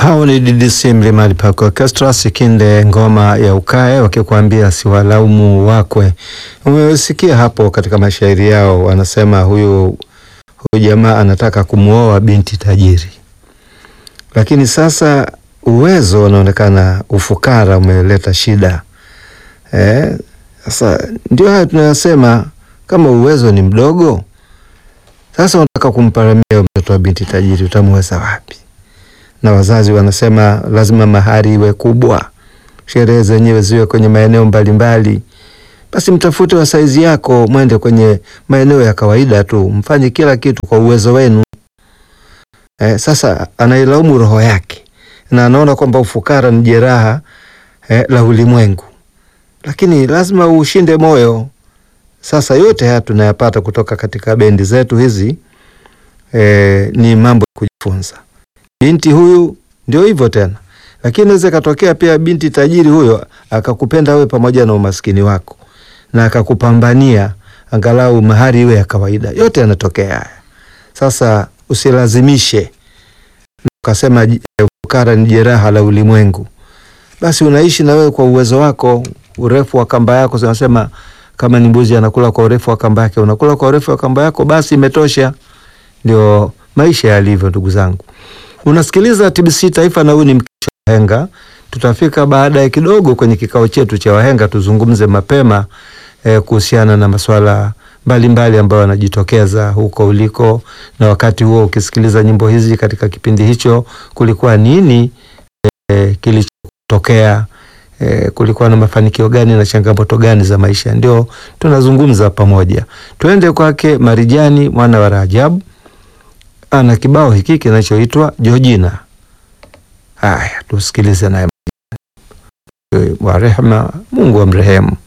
Hao ni DDC Mlimani Park Orchestra, Sikinde ngoma ya ukae, wakikuambia siwalaumu wakwe. Umesikia hapo katika mashairi yao wanasema huyu jamaa anataka kumuoa binti tajiri. Lakini sasa uwezo unaonekana ufukara umeleta shida. Sasa ndio haya tunayosema, kama uwezo ni mdogo, sasa unataka kumparamia mtoto wa binti tajiri, utamuweza wapi? Na wazazi wanasema lazima mahari iwe kubwa, sherehe zenyewe ziwe kwenye maeneo mbalimbali. Basi mtafute wa saizi yako, mwende kwenye maeneo ya kawaida tu, mfanye kila kitu kwa uwezo wenu. Sasa anailaumu roho yake na anaona kwamba ufukara ni jeraha la ulimwengu, lakini lazima ushinde moyo. Sasa yote haya tunayapata kutoka katika bendi zetu hizi, ni mambo ya kujifunza. Binti huyu ndio hivyo tena, lakini inaweza katokea pia binti tajiri huyo akakupenda wewe pamoja na umaskini wako na akakupambania angalau mahari iwe ya kawaida. Yote yanatokea haya. Sasa usilazimishe ukasema ufukara ni jeraha la ulimwengu. Basi unaishi na wewe kwa uwezo wako, urefu wa kamba yako. Tunasema kama ni mbuzi anakula kwa urefu wa kamba yake, unakula kwa urefu wa kamba yako, basi imetosha. Ndio maisha yalivyo, ndugu zangu. Unasikiliza TBC Taifa na huu ni Mkesha wa Wahenga. Tutafika baada ya kidogo kwenye kikao chetu cha wahenga, tuzungumze mapema kuhusiana na masuala mbalimbali ambayo yanajitokeza huko uliko, na wakati huo ukisikiliza nyimbo hizi katika kipindi hicho kulikuwa nini kilichotokea, kulikuwa na mafanikio gani na changamoto gani za maisha. Ndio tunazungumza pamoja. Tuende kwake Marijani mwana wa Rajabu, ana kibao hiki kinachoitwa Georgina. Haya, tusikilize naye wa rehema, Mungu amrehemu.